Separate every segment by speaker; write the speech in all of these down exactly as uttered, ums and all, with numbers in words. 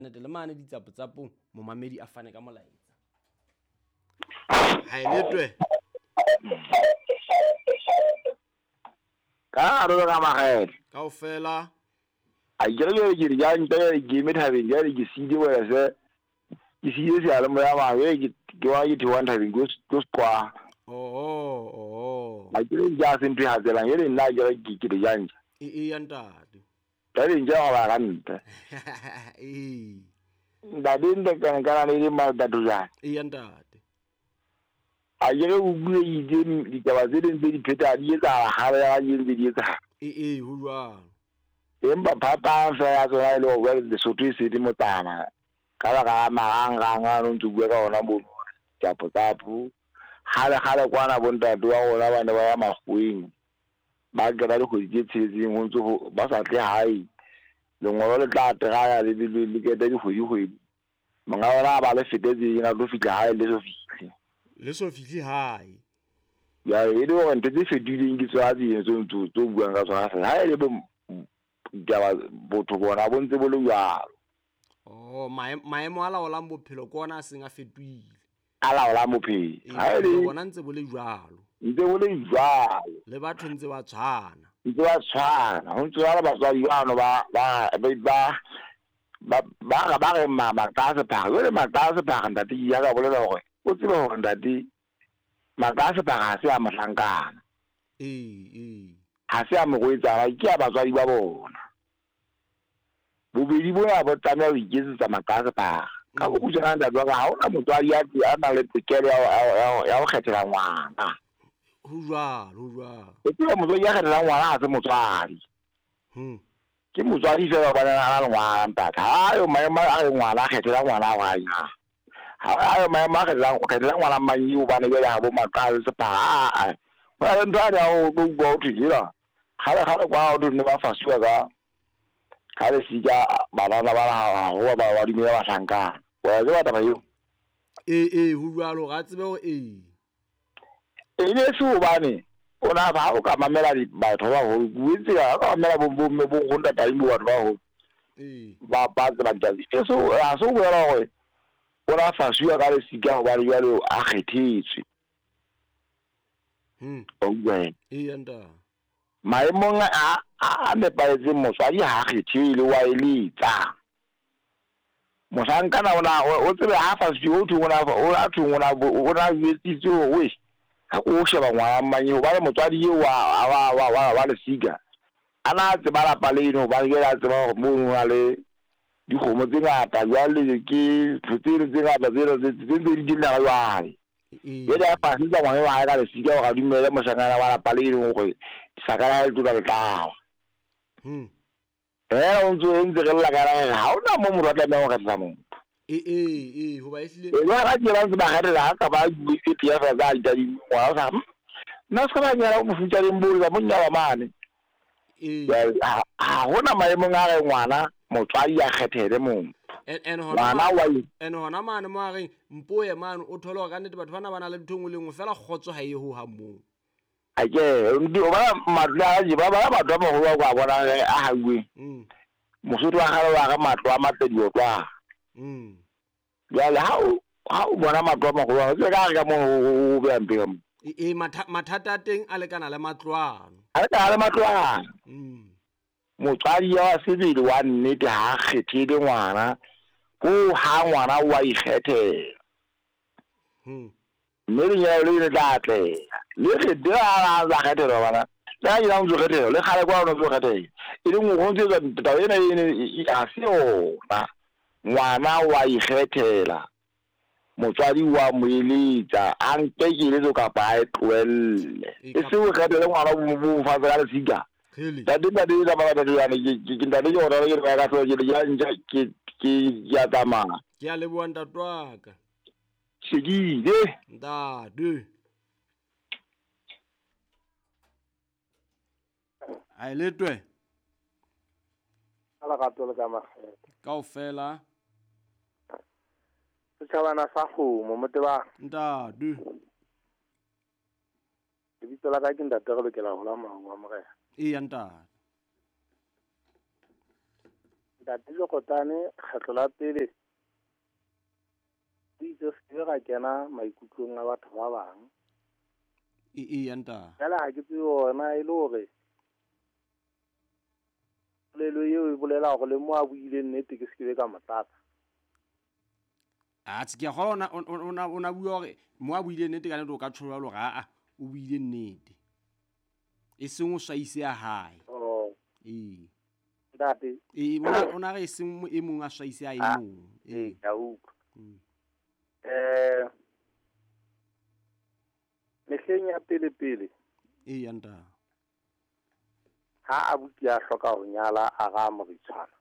Speaker 1: nete le mane ditsapo-tsapong momamedi a fane ka molaetsa.
Speaker 2: Hai letwe.
Speaker 3: Ka ro ga magere.
Speaker 2: Kaofela.
Speaker 3: A jere ke ya nte ke me thabeng ya ke sidi wa se. Ke sidi se ala mo ya ma we ke ke wa ke twa thabeng go go kwa.
Speaker 2: Oh oh.
Speaker 3: A jere ja se ntwe ha tsela yele nna jere ke ke ya nja.
Speaker 2: E e ya ntate.
Speaker 3: Ta le nja wa ga nte.
Speaker 2: Eh.
Speaker 3: Da din de kan kana ni ma da duya.
Speaker 2: E ya ntate.
Speaker 3: A jere u bue yi di di ka ba zele ntse di pheta di etsa ha ya di ntse di etsa.
Speaker 2: E e ho jwang.
Speaker 3: Empa phapang fa ya tsona ile o le Lesotho se di motana. Ka ba ga marang-rang no ntse bua ka ona bo tsapo-tsapo. Hale hale kwana bontate wa ona ba ne ba ya magweng. Ba ga le go di tsetseng ho ntse ba sa tle hae. Lengolo le tla tega le le le ke di go di go. Manga ona ba le fetetse ina go fitla hae le so fihle.
Speaker 2: Le so fihle hae.
Speaker 3: Ya e le go ntse di fedileng di tswa di ntse ntse tso bua ka tsona. Ha ele bo ja botho bona bo ntse bo le jalo.
Speaker 2: Oh maemo a laolang bophelo ke ona a seng a fetohile.
Speaker 3: A laola bophelo.
Speaker 2: Ha ele bona ntse bo le jalo.
Speaker 3: Ntse bo le jalo.
Speaker 2: Le batho ntse ba tshwana.
Speaker 3: Ntse ba tshwana. Ho ntse ba ba tswa diano ba ba ba ba ba ba re mama ka se pha. Le maka se pha ntate ya ka bolela hore o tsebe hore ntate maka se pha ha se a mohlankana.
Speaker 2: Eh eh.
Speaker 3: Ha se a mo go etsa ke a batswadi ba bona. Bobedi bona ba tsamaya ho iketsetsa maka se pha. Ka go butsa nda ba ga ona motswadi ya a na le tokelo ya ya go kgethela ngwana.
Speaker 2: Ho jwalo ho jwalo.
Speaker 3: E tsela motswadi ya kgethela ngwana ha se motswadi.
Speaker 2: Hm.
Speaker 3: Ke motswadi fela ba na le ngwana ntata. Ha yo maema a ngwana kgethela ngwana wa ya. Ha yo maema kgethela kgethela ngwana manyi o bana ya bo makale se pha. Ba ntwa ya o go go tshira. Khala khala kwa o ne ba faswa ka. Kale sija bana ba ba ho ba wa di me ba sanka. Wa ga ba ba yo.
Speaker 2: Eh eh ho jwalo ga tsebe ho eh.
Speaker 3: E ne se o bane. Ona ba o ka mamela di batho ba ho buitse ga ka mamela bo bo me bo go nta taimo batho ba ho.
Speaker 2: Eh.
Speaker 3: Ba ba tsela tsa eso a so go ra go. Ona faswa ka le sija go ba le jalo a khethitswe.
Speaker 2: Hm.
Speaker 3: O bue.
Speaker 2: E ya ntate.
Speaker 3: Maemong a a ne pa etse motswadi ha khethile wa elitsa. Mosankana ona o tsebe ha faswa o thungona o a thungona o na yetsitse o we. Ha o sheba ngwana mmanyi o ba le motswadi wa wa wa wa le siga ana tse ba la paleno ba ge ya tseba mo nwa le di gomo tse ngata ya le ke tsetse tse ngata tse tse di di na wa ye da pa se tsa ngwana wa ga le siga ga di mele mo sangana wa la paleno go sakana le tla le tla
Speaker 2: hm
Speaker 3: eh o ntse ntse re la gara ha ona mo mo rata mo ga tsa mo
Speaker 2: eh eh eh ho ba ehlile
Speaker 3: e ba ga dira ntse ba ga re la ka ba bu ke tia fa ga di di wa sa na sa ba nyala mo futsa le mbulu ga mo nyala mane
Speaker 2: eh
Speaker 3: ha hona maemong a re ngwana motswadi ya khethele mong
Speaker 2: en
Speaker 3: ngwana wa
Speaker 2: en hona mane mo a re mpoe mane o tholo ka nnete batho bana bana le ntho ngwe le ngwe fela khotso ha e ho ha mo
Speaker 3: a ke ndi o ba matla a ji ba ba batho ba go ba bona a hawe
Speaker 2: mm
Speaker 3: mosotho wa gare wa ga matlo a matledi o twa
Speaker 2: mm
Speaker 3: ya le ha o ha o bona matlo a magolo o tsega ga mo o be ampeng
Speaker 2: e mathata teng a lekana le matlwana
Speaker 3: a ka le matlwana
Speaker 2: mm
Speaker 3: motswadi ya sebele wa nnete ha khethile ngwana go ha ngwana wa ikgethela
Speaker 2: hm
Speaker 3: mme le ya le le datle le ge dira la khethela bana la ya mo khethela le khale kwa no khethela e le mo go ntse tsa ena e a se ona ngwana wa ikgethela motswadi wa moeletsa a nke ke le go ka ba e tloelle e se o khethela ngwana mo fa ga le siga ta dinga di la ba di yana ke ke nda le yona le ga ka so ke ya nja ke ke ya tama
Speaker 2: ke a le bua ntatwaka
Speaker 3: sigile
Speaker 2: ndade ai letwe
Speaker 4: ala ka tole ka magete
Speaker 2: kaofela
Speaker 4: se tšhabana sa go mo moteba
Speaker 2: ndade
Speaker 4: ke bitla ka ke ntate go lokela go la mangwa mo ga
Speaker 2: e ya ntate
Speaker 4: ntate Jokotane kgetlo la pele o itse se ga kena maikutlong a batho ba bang
Speaker 2: e e ya nta
Speaker 4: jale ha ke tsebe ona e le hore polelo eo e bolela gore le mo a buile nnete ke se ke be ka motlata
Speaker 2: a tse ke go ona ona ona bua gore mo a buile nnete ka nnete o ka tsholwa lo ga a o buile nnete e seng o swaise ya hae
Speaker 4: oh
Speaker 2: e
Speaker 4: ntate
Speaker 2: e bona ona re seng e mong a swaise ya e mong
Speaker 4: e ka utlwa
Speaker 2: Mm.
Speaker 4: eh mehleng ya pele pele
Speaker 2: e ya nta
Speaker 4: ha abuti a hloka ho nyala a ga moritshwana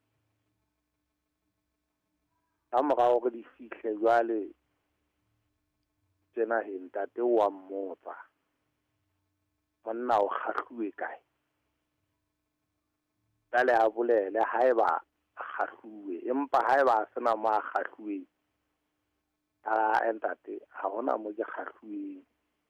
Speaker 4: ka morao re di fihle jwale tsena he ntate wa mmotsa monna o kgahluwe kae jale a bolele haeba a kgahluwe empa haeba a sena mo a kgahluwe a entate ha hona mo ke kgahluweng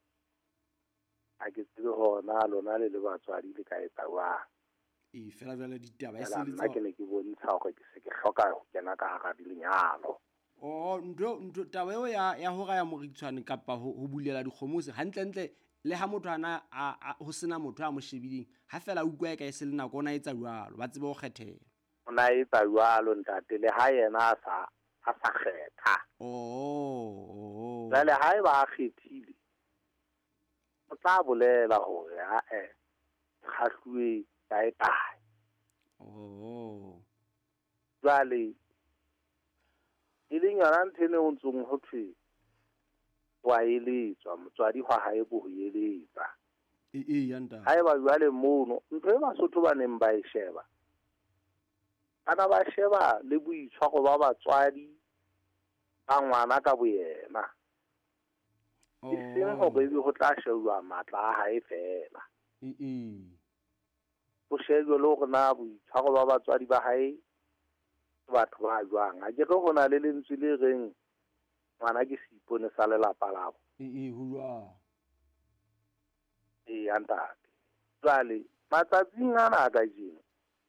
Speaker 4: a ke tsebe hona lona le le batswadi le ka etsa jwang
Speaker 2: e fela jale ditaba e se
Speaker 4: Jala
Speaker 2: le
Speaker 4: nna ke
Speaker 2: tsa
Speaker 4: ne ke bontsha hore ke se ke hloka ho kena ka hara dilenyalo
Speaker 2: o ntho ntho taba eo ya ya ho ga ya moritshwane kapa ho ho bulela dikgomose hantle ntle le ha motho ana a a- ho sena motho a mo shebileng ha fela a utlwa e ka e se le nako ona etsa jwalo ba tsebe go kgethela
Speaker 4: ona etsa jwalo ntate le ha yena a sa a sa kgetha
Speaker 2: oh
Speaker 4: jale haeba a kgethile o tla bolela hore ha e kgahluwe kae kae
Speaker 2: oh
Speaker 4: jwale e leng yona ntho ene ho ntsong ho thwe wa eletswa motswadi hwa hae bo ho eletsa
Speaker 2: e e ya nta
Speaker 4: haeba jwale mono ntho e Basotho ba neng ba e sheba bana ba sheba le boitshwaro ba batswadi ba ngwana ka boyena e seng hore ebe ho tla shebwa matla a hae fela
Speaker 2: e e
Speaker 4: ho shejwe le hore na boitshwaro ba batswadi ba hae batho ba jwang a ke re ho na le lentswe le reng ngwana ke seipone sa lelapa labo
Speaker 2: e e ho jwang
Speaker 4: e ya ntate jwale matsatsing ana a kajeno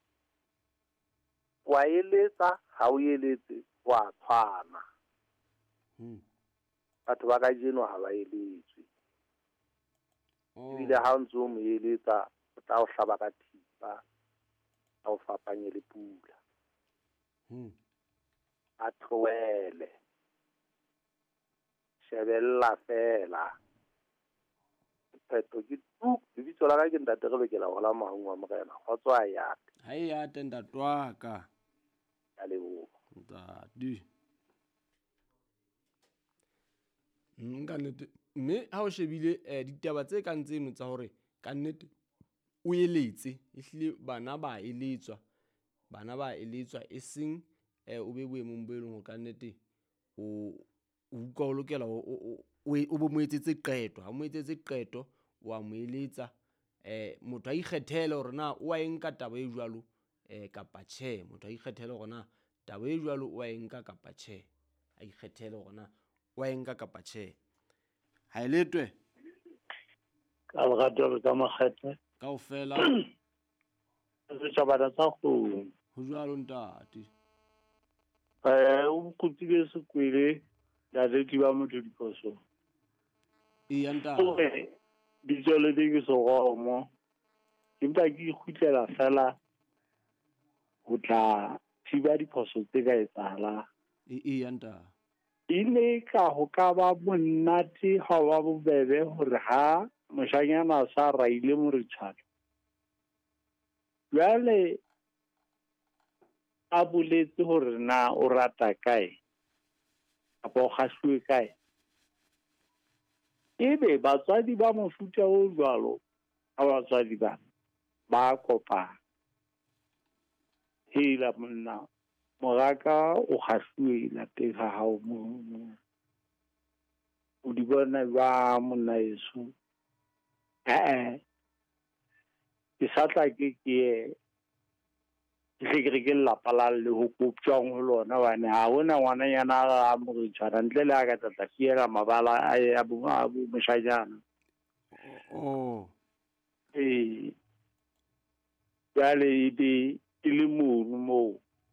Speaker 4: wa eletsa ha o eletse wa tshwana
Speaker 2: Hmm.
Speaker 4: batho ba kajeno ha ba eletswe
Speaker 2: Oh.
Speaker 4: ebile ha o ntse o mo eletsa o tla o hlaba ka thipa a o fapanye le pula
Speaker 2: Hmm.
Speaker 4: a tlohele shebella fela pheto ke tu lebitso la ka ke ntate re lokela go la mahungu a morena kgotso a yate
Speaker 2: ha e ya tenda twaka
Speaker 4: ya leboha
Speaker 2: ntate nka nnete mme ha o shebile eh, ditaba tse kang tseno tsa hore ka nnete o eletse ehlile bana ba eletswa bana ba eletswa e seng eh, o be boemong bo e leng hore ka nnete o o utlwa o lokela o o o- o bo mo etsetse qeto ha mo etsetse qeto wa mo eletsa eh motho a ikgethele hore na o a e nka taba e jwalo eh kapa tjhe motho a ikgethele hore na taba e jwalo o a e nka kapa tjhe a ikgethele hore na o a e nka kapa tjhe ha e letwe
Speaker 5: ka lerato le ka makgethe
Speaker 2: kaofela
Speaker 5: setjhabana sa kgomo
Speaker 2: ho jwalo ntate
Speaker 5: um o bokutsile sekwele dadedi ba motho diphoso
Speaker 2: e ya ntate
Speaker 5: ore bitso le di ke seromo empa ke ikgutlela fela ho tla thiba diphoso tse ka etsahalang
Speaker 2: e e ya ntate
Speaker 5: e ne ka ho ka ba monate ha ba bobebe hore ha moshanyana a sa raile moritshwana jwale a boletse hore na o rata kae kapa o kgahluwe kae ebe batswadi ba mofuta o jwalo ha batswadi ba ba kopana hela monna moraka o kgahluwe lapeng ha hao mo o di bona ba monna yeso eh ke sa tla ke ke ke re ke lapa la le ho koptswang ho lona bana ha hona ngwana yana a mo re tshwana ntle le a ka tla fiela mabala a ya bo a bo moshanyana
Speaker 2: oh
Speaker 5: eh jale di ile mono mo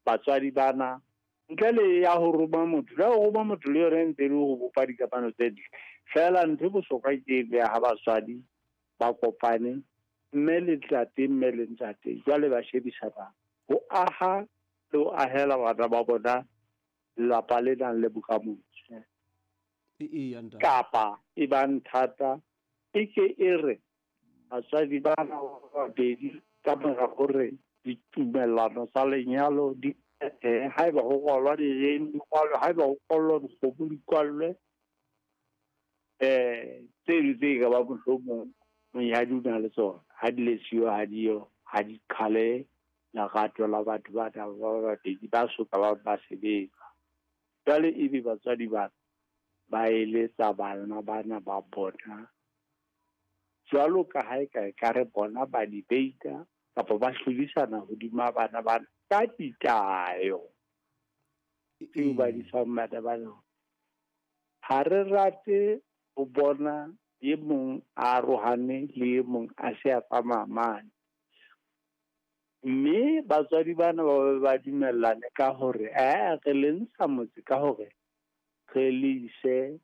Speaker 5: batswadi bana ntle le ya ho roma motho la ho roma motho le yore ntse le ho bopa dikapano tse di fela ntho bohlokwa ke le ha batswadi ba kopane mme le tlate mme le ntate jwale ba shebisana ho aha le ho ahela bana ba bona lapa le nang le bokamoso
Speaker 2: e e
Speaker 5: kapa e bang thata e ke e re batswadi bana ba babedi ka mora hore ditumellano tsa lenyalo di eh haeba ho kwalwa direng di kwalwe haeba ho kwalwa dikgomo di kwalwe eh tse di tse ka ba bohlomong monyadi o na le tsona ha di le siyo ha di yo ha di khale la gato la batho ba ta ba babedi ba soka ba ba sebetsa jwale e be batswadi ba ba eletsa bana bana ba bona jwalo ka ha e ka e ka re bona ba debate kapa ba hlodisana hodima bana ba ka ditayo e ba di samada bana ha re rate o bona ye mong a rohane le ye mong a se a tsamamane mme batswadi bana ba ba dumellane ka hore eh re le ntsha motse ka hore re le ise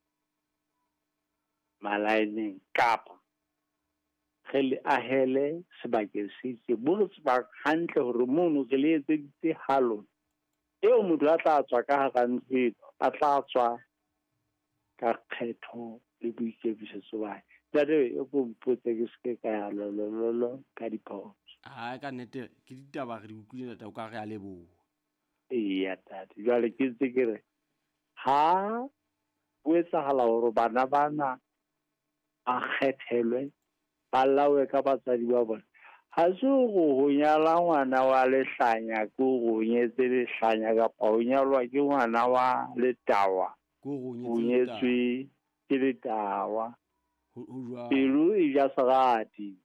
Speaker 5: malaeneng kapa re le ahele sebakeng se se botse ba hantle hore mono re le etseditse halo eo motho a tla tswa ka hara ntlo a tla tswa ka kgetho le boikemisetso ba jare e go mpotse ke se ka ya lo lo lo ka dipho
Speaker 2: ha ka nete ke ditaba re di utlwile tata o ka re a lebo
Speaker 5: iya tata jale ke tse ke re ha o etsahala hore bana bana a kgethelwe ba lawe ka batsadi ba bona ha se go go nyala ngwana wa lehlanya go go nyetse lehlanya kapa go nyalwa ke ngwana wa letawa
Speaker 2: go
Speaker 5: go nyetswe ke letawa
Speaker 2: ho jwa
Speaker 5: pelo e ja sagati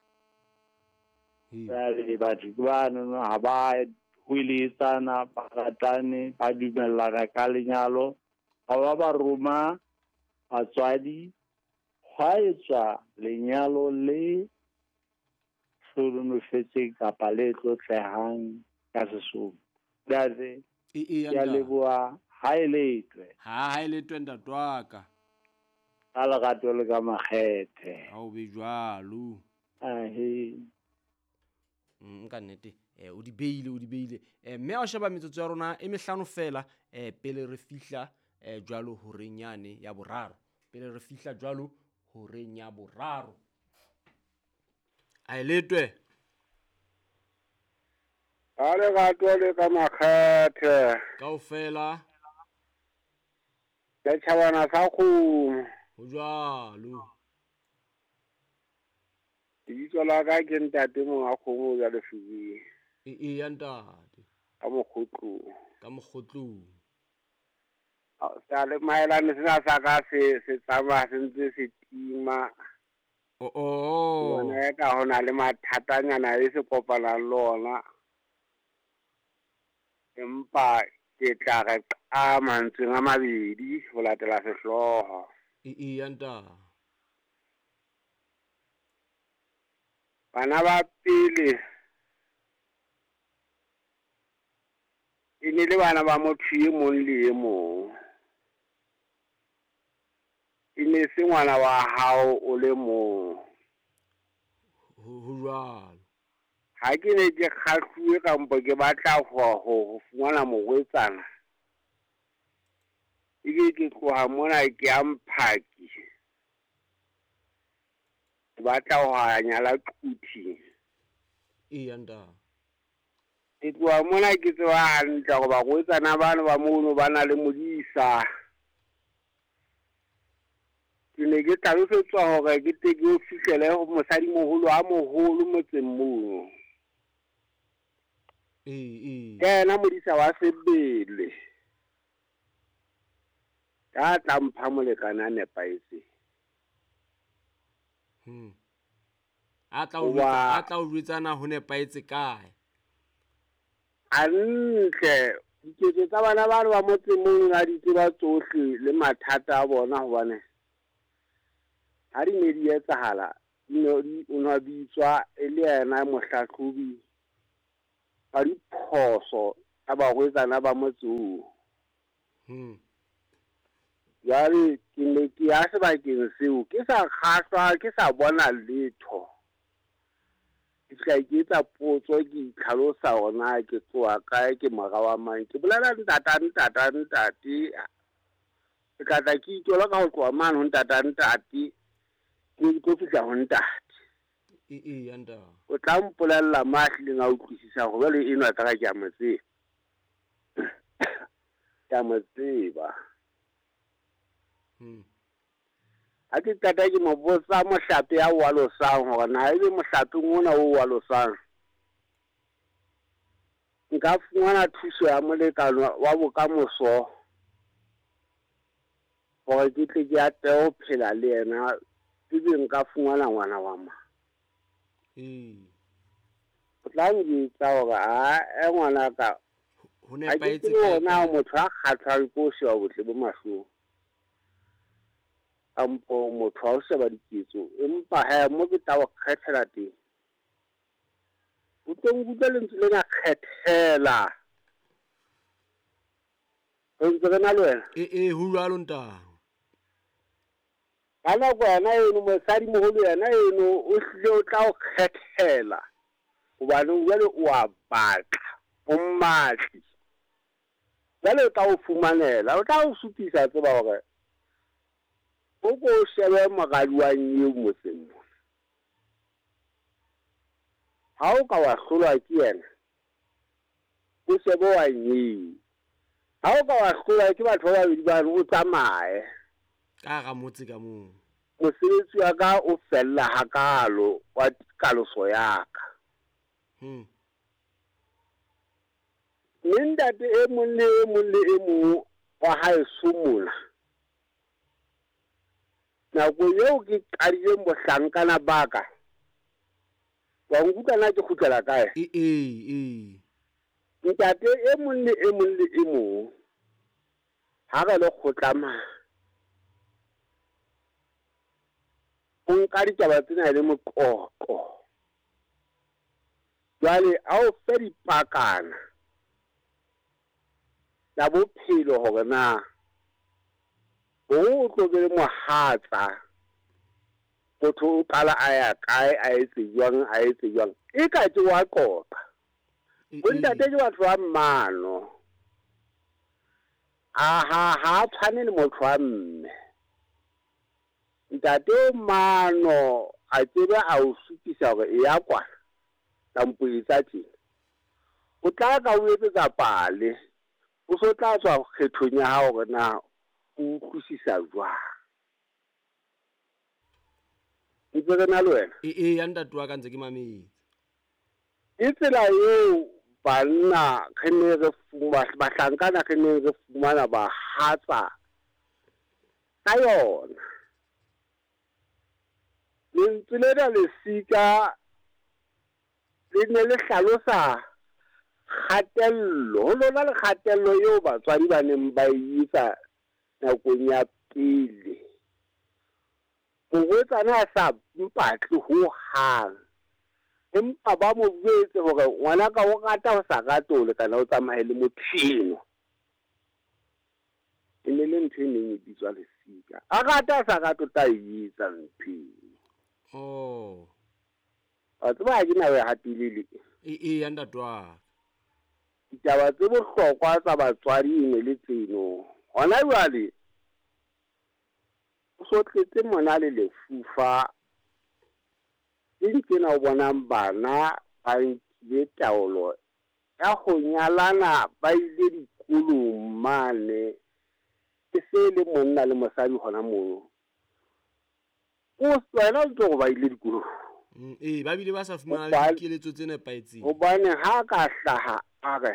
Speaker 5: ba le batho ba no ha ba huiletsana ba ratane ba dumellana ka lenyalo ba ba ba roma batswadi ha etswa lenyalo le solonofetse kapa le tlotlehang ka sesomo dade
Speaker 2: e e
Speaker 5: ya leboa ha eletwe
Speaker 2: ha ha eletwe ntatwaka
Speaker 5: ka lerato le ka makgethe
Speaker 2: ha o be jwalo
Speaker 5: ahe
Speaker 2: nka nnete eh o di beile o di beile eh mme a sheba metsotso ya rona e mehlano fela eh pele re fihla eh jwalo ho renyane ya boraro pele re fihla jwalo ho renya boraro a eletwe
Speaker 4: ale gato le ka makgethe
Speaker 2: kaofela
Speaker 4: le tšhabana sa kgomo
Speaker 2: ho jwalo
Speaker 4: ditso la ka ke ntate mong a kgomo ya lefubing
Speaker 2: e e ya ntate
Speaker 4: ka mokgotlo
Speaker 2: ka mokgotlong
Speaker 4: sa le maelane sena sa ka se se tsamaya se ntse se tima
Speaker 2: o o
Speaker 4: bona ka hona le mathatanyana e se kopana le lona empa ke tla re a mantsweng a mabedi ho latela sehloho
Speaker 2: e e ya ntate
Speaker 4: bana ba pele e ne le bana ba motho e mong le e mong e ne se ngwana wa hao o le mong
Speaker 2: ho jwalo
Speaker 4: ha ke ne ke kgahluwe kampo ke batla ho ho fumana mogwetsana e ke tloha mona ke a mphaki ke batla ho nyala quthi
Speaker 2: e ya ntate
Speaker 4: ke tloha mona ke tseba hantle go ba go tsana bana ba mono ba na le modisa ke ne ke tlalosetswa hore ke te ke o fihlele go mosadi moholo a moholo motseng moo
Speaker 2: e e
Speaker 4: kena modisa wa sebele ka tla mpha molekana nepaetse
Speaker 2: hm a tla o jwetsa a tla o jwetsana ho nepaetse kae
Speaker 4: hantle diketso tsa bana ba ba motseng mong a di tseba tsohle le mathata a bona hobane ha di ne di etsahala no di una bitswa e le yena mohlahlobi ba diphoso
Speaker 5: a ba go tsana ba motso
Speaker 2: Hmm.
Speaker 5: jale ke ne ke ya sebakeng seo ke sa kgahlwa ke sa bona letho ke tla ke tsa potso ke itlhalosa gona ke tsoa kae ke moga wa mang ke bolela ntata ntata ntate ke tla ke itola ka go tloa mane go ntata ntate ke go fihla go ntate
Speaker 2: e e yanda
Speaker 5: o tla mpolelela maahlileng a utlwisisa go bjale eno a tla ke a mo tseba ke a mo tseba
Speaker 2: Hmm.
Speaker 5: a ke qeta ke mo botsa mohlape a o a losang gore na ebe mohlapeng ona o wa losang nka fumana thuso ya molekano wa bokamoso gore ke tle ke ate go phela le yena ebe nka fumana ngwana wa ma
Speaker 2: e
Speaker 5: o tla njitsa gore a e ngwana ka
Speaker 2: ho
Speaker 5: a ke
Speaker 2: nepaetse
Speaker 5: tsebe
Speaker 2: kae
Speaker 5: gona
Speaker 2: kae?
Speaker 5: motho a kgatlhang ko o sheba botle bo mahlong kampo motho wa o sheba diketso empa he mo ke tla go kgethela teng o tlo nkutlwa lentswe le na kgethela re ntse re na le wena
Speaker 2: e e ho jwalo nta
Speaker 5: ka nako yena eno mosadi mogolo yena eno o hlile o tla go kgethela gobane jale o a batla o mmatli jale o tla go fumanela o tla go supisa tseba gore o ko o shebe mogadi wa nyeo motseng mo ga o ka wa hlolwa ke yena o shebe wa nyeo ga o ka wa hlolwa ke batho ba babedi bane o tsamaye
Speaker 2: ka ga motse ka moo
Speaker 5: mosebetsi wa ka o fella hakalo wa kaloso ya ka
Speaker 2: Hmm.
Speaker 5: mme ntate e mong le e mong le e mong wa haeso mona nako eo ke qadileng bohlankana ba ka wa nkutlwana ke kgutlela kae
Speaker 2: e e e
Speaker 5: ntate e mong le e mong le e mong ha re le kgotlamana o nka ditaba tsena le moqoqo jwale a o fe dipakana tsa bophelo gore na gore o tlo be le mohatsa motho o qala a ya kae a etse jwang a etse jwang e ka ke wa qoqa
Speaker 2: e
Speaker 5: bontate ke batho ba mmano a ha ha tshwane le motho wa mme ntate o mano a tsebe a o supisa gore e ya kwana kampo e tsa tjena o tla ka o etsetsa pale o so tla tswa kgethong ya hao gore na o utlwisisa jwang ntse re na le wena
Speaker 2: e e yanda twa ka ntse ke mametse
Speaker 5: e tsela eo banna ge ne re fumana bahlankana ge ne re fumana ba hatsa ka yona lentswe lena lesika le ne le hlalosa kgatello ho lona le kgatello eo batswadi ba neng ba etsa nakong ya pele morwetsana a sa mpatle ho hang empa ba mo jwetse hore ngwana ka o rata ho sa rate ho lekana o tsamaye le mothino e ne le ntho e neng e bitswa lesika a rata a sa rate o tla etsa mphino
Speaker 2: oh
Speaker 5: a tseba ha ke na e hatilele
Speaker 2: e e yanda twa
Speaker 5: ditaba tse bohlokwa tsa batswadi e ne le tseno hona jwale o so tletse mona le lefufa ke nkena o bonang bana ba nkile taolo ya go nyalana ba ile dikolong mane ke se le monna le mosadi gona moo o wena o tlo go ba ile dikolong
Speaker 2: e ba bile ba sa fumana le
Speaker 5: Hobane-
Speaker 2: dikeletso tse nepaetseng
Speaker 5: gobane ha ka hlaha a re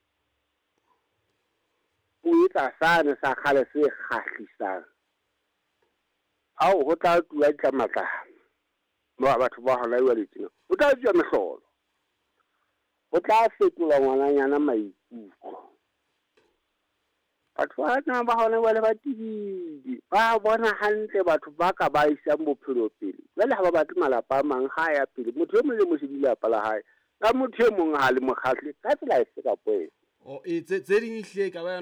Speaker 5: o etsa sane sa kgale se kgahlisang ao go tla tua ditlamatlama ba batho ba hona jwa letseno o tla tswa mehlolo o tla fetola ngwananyana maikutlo batho ba na ba hona jwale ba tibidi ba bona hantle batho ba ka ba isang bophelo pele jwale ha ba batle malapa a mang ha ya pele motho e mong le mo shebile lapa la hae ka motho e mong ha le mokgahle ka tsela e se ka poe
Speaker 2: o e tse tse ding hle ka ba